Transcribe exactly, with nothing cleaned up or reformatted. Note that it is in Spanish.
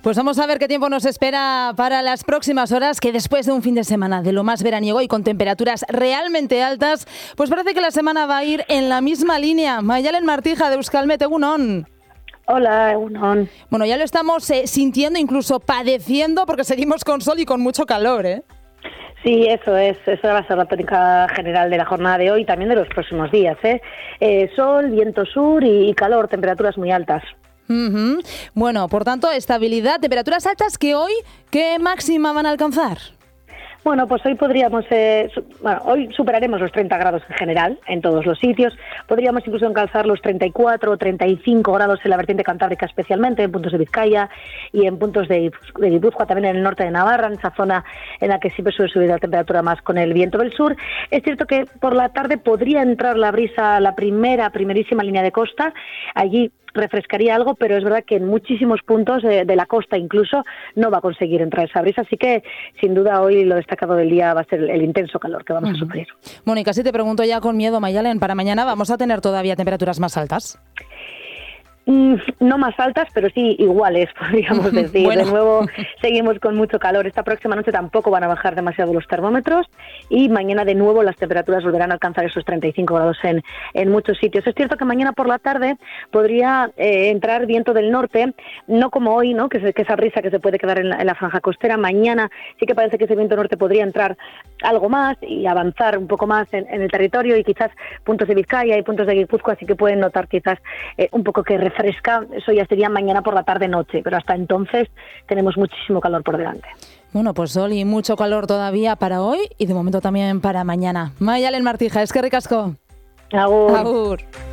Pues vamos a ver qué tiempo nos espera para las próximas horas, que después de un fin de semana de lo más veraniego y con temperaturas realmente altas, pues parece que la semana va a ir en la misma línea. Mayalen Martija, de Euskalmet, egunon. Hola, egunon. Bueno, ya lo estamos eh, sintiendo, incluso padeciendo, porque seguimos con sol y con mucho calor, ¿eh? Sí, eso es, esa va a ser la tónica general de la jornada de hoy y también de los próximos días, ¿eh? Eh, sol, viento sur y, y calor, temperaturas muy altas. Uh-huh. Bueno, por tanto, estabilidad, temperaturas altas que hoy, ¿qué máxima van a alcanzar? Bueno, pues hoy podríamos, eh, su, bueno, hoy superaremos los treinta grados en general en todos los sitios. Podríamos incluso alcanzar los treinta y cuatro o treinta y cinco grados en la vertiente cantábrica, especialmente en puntos de Vizcaya y en puntos de, de Guipúzcoa, también en el norte de Navarra, en esa zona en la que siempre suele subir la temperatura más con el viento del sur. Es cierto que por la tarde podría entrar la brisa a la primera, primerísima línea de costa. Allí refrescaría algo, pero es verdad que en muchísimos puntos de, de la costa incluso no va a conseguir entrar esa brisa, así que sin duda hoy lo destacado del día va a ser el, el intenso calor que vamos uh-huh. a sufrir. Mónica, si te pregunto ya con miedo, Mayalen, ¿para mañana vamos a tener todavía temperaturas más altas? Mm, no más altas, pero sí iguales, podríamos decir. Bueno. De nuevo, seguimos con mucho calor. Esta próxima noche tampoco van a bajar demasiado los termómetros y mañana de nuevo las temperaturas volverán a alcanzar esos treinta y cinco grados en, en muchos sitios. Es cierto que mañana por la tarde podría eh, entrar viento del norte, no como hoy, ¿no? que, se, que esa brisa que se puede quedar en la, en la franja costera. Mañana sí que parece que ese viento norte podría entrar algo más y avanzar un poco más en, en el territorio, y quizás puntos de Vizcaya y puntos de Guipúzcoa sí que pueden notar quizás eh, un poco que fresca, eso ya sería mañana por la tarde-noche, pero hasta entonces tenemos muchísimo calor por delante. Bueno, pues sol y mucho calor todavía para hoy y de momento también para mañana. Mayalen Martija, es que ricasco. Agur. Agur.